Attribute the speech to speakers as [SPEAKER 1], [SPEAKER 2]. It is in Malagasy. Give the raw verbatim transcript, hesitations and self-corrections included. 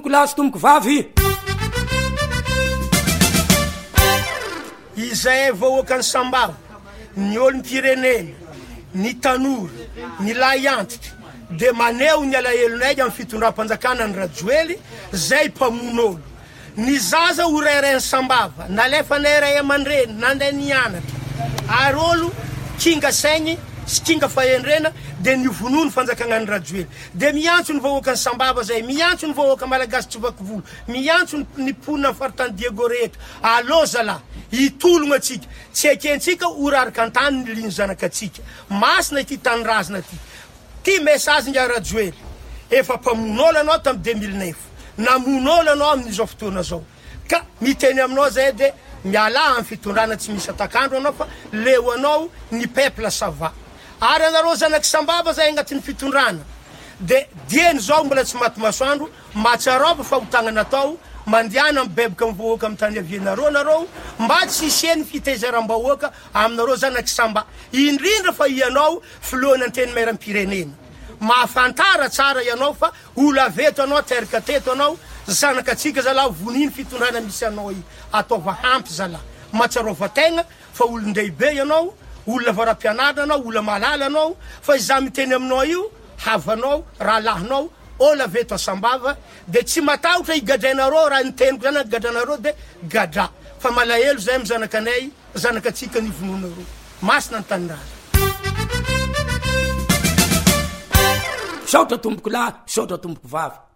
[SPEAKER 1] tompoko lahy sy tompoko vavy.
[SPEAKER 2] Izay vahoaka ny sambava, ny olom-pirenena, ny tanora, ny lahy antitra, de maneho ny alahelonay amin'ny fitondram-panjakana ny Rajoely, zay mpamon'olo. Ny zaza ho rairay sambava, nalefa nay ray aman-dreny, nanday nianatra. Ary olo kinga saigny sy kinga fahendrena de ny vonono fanjakana ny Rajoely. De miantso ny vahoaka ny sambava zay, miantso ny vahoaka malagasy Tsovakovolo, miantso ny ponina faritany Diego rehetra. Allo zala, hitologna atsika, tsy ekentsika ho raraka antany ny liny zanakatsika. Masina ity tanorazana ty. Ty message nga Rajoely, efa mpamon'olo anao tamin'ny deux mille neuf, namon'olo anao amin'izao fotoana zao. Ka miteny aminao zay de miala amin'ny fitondrana tsy misy atakandro anao fa leo anao ny peuple ça va. Ary anareo zanaky sambava zay agnatin'ny fitondrana. De dieny zao mbola tsy maty masoandro, matsarova fa hotagnana atao, mandiana mibebaka mivoaka amin'ny tany avianareo nareo, mba tsy isiany fitaizaram-bahoaka aminareo zanaky samba. Indrindra fa ianao filohan'ny anteny mairaam-pirenena. Mahafantara tsara ianao fa ola veto anao, teraka teto anao, zanakatsika zala voniny fitondrana misy anao i. Ataova hampy zala. Matsarova tegna fa olon-dehibe ianao, olona varam-pianarana anao, olona malala anao, fa iza miteny aminao io, havanao, rahalahinao, ola veto asambava, de tsy matahotra igadrainareo raha niteniko zany gadranareo de gadra. Fa malahelo zay amin'ny zanakanay, zanakatsika ny vononareo. Masina ny tanindrazana.
[SPEAKER 1] Saotra tompoko lahy, saotra tompoko vavy.